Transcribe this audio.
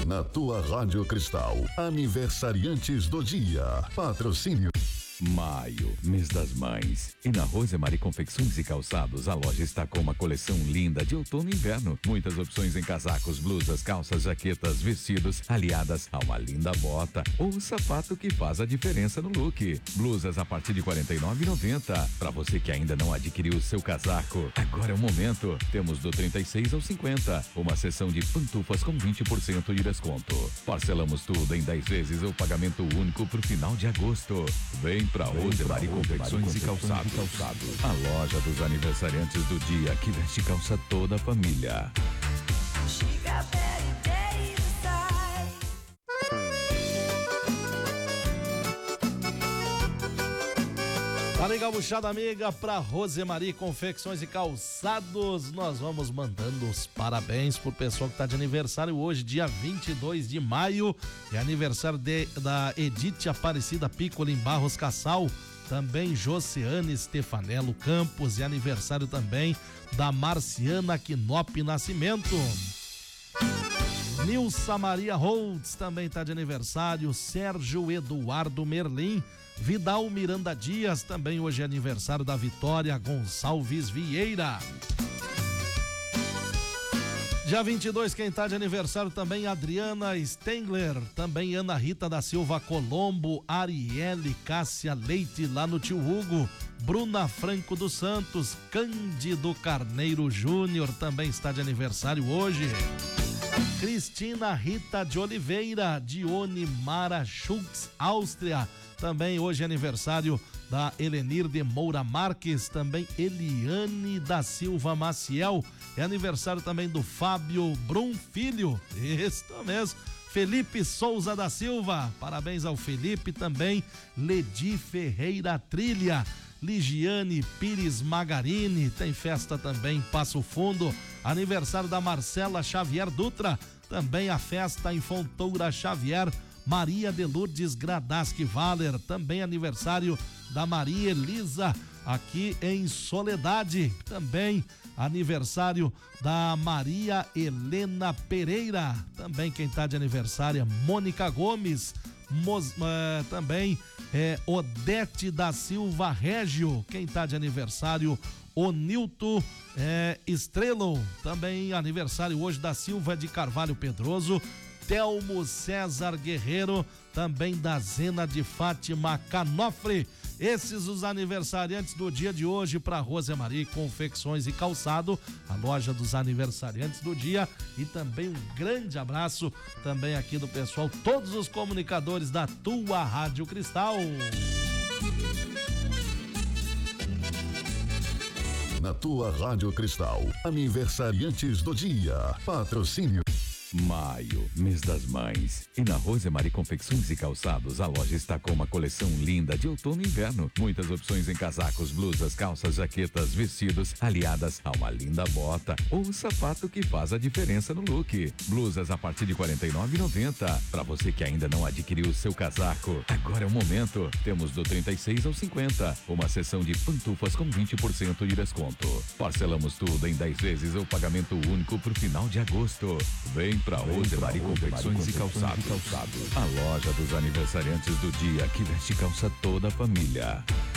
Na tua Rádio Cristal, aniversariantes do dia. Patrocínio. Maio, mês das mães. E na Rosemary Confecções e Calçados, a loja está com uma coleção linda de outono e inverno. Muitas opções em casacos, blusas, calças, jaquetas, vestidos, aliadas a uma linda bota ou o sapato que faz a diferença no look. Blusas a partir de R$ 49,90. Para você que ainda não adquiriu o seu casaco, agora é o momento. Temos do 36 ao 50. Uma seção de pantufas com 20% de desconto. Parcelamos tudo em 10 vezes ou pagamento único pro final de agosto. Vem pra Rosemary Confecções e Calçados. A loja dos aniversariantes do dia que veste calça toda a família. Tá legal, buchada amiga, pra Rosemary Confecções e Calçados. Nós vamos mandando os parabéns pro pessoal que tá de aniversário hoje, dia 22 de maio. É aniversário da Edith Aparecida Piccoli em Barros Cassal. Também Josiane Stefanello Campos. E aniversário também da Marciana Quinop Nascimento. Nilsa Maria Holtz também tá de aniversário. Sérgio Eduardo Merlim. Vidal Miranda Dias, também hoje é aniversário da Vitória Gonçalves Vieira. Dia 22, quem tá de aniversário também, Adriana Stengler, também Ana Rita da Silva Colombo, Arielle Cássia Leite lá no Tio Hugo, Bruna Franco dos Santos, Cândido Carneiro Júnior também está de aniversário hoje. Cristina Rita de Oliveira, Dione Mara Schultz, Áustria. Também hoje é aniversário da Helenir de Moura Marques, também Eliane da Silva Maciel. É aniversário também do Fábio Brum Filho, isso mesmo, Felipe Souza da Silva. Parabéns ao Felipe também. Ledi Ferreira Trilha, Ligiane Pires Magarini, tem festa também em Passo Fundo. Aniversário da Marcela Xavier Dutra, também a festa em Fontoura Xavier. Maria de Lourdes Gradaski Valer, também aniversário da Maria Elisa, aqui em Soledade. Também aniversário da Maria Helena Pereira. Também quem está de aniversário é Mônica Gomes. Também Odete da Silva Régio. Quem está de aniversário, o Nilton Estrelo. Também aniversário hoje da Silva de Carvalho Pedroso. Telmo César Guerreiro, também da Zena de Fátima Canofre. Esses os aniversariantes do dia de hoje para Rosemary Confecções e Calçado, a loja dos aniversariantes do dia. E também um grande abraço também aqui do pessoal, todos os comunicadores da tua Rádio Cristal. Na tua Rádio Cristal, aniversariantes do dia. Patrocínio. Maio, mês das mães. E na Rosemary Confecções e Calçados, a loja está com uma coleção linda de outono e inverno. Muitas opções em casacos, blusas, calças, jaquetas, vestidos, aliadas a uma linda bota ou o sapato que faz a diferença no look. Blusas a partir de R$ 49,90. Para você que ainda não adquiriu o seu casaco, agora é o momento. Temos do 36 ao 50. Uma seção de pantufas com 20% de desconto. Parcelamos tudo em 10 vezes ou pagamento único pro final de agosto. Vem pra Rosemary Confecções e Calçados. A loja dos aniversariantes do dia que veste calça toda a família.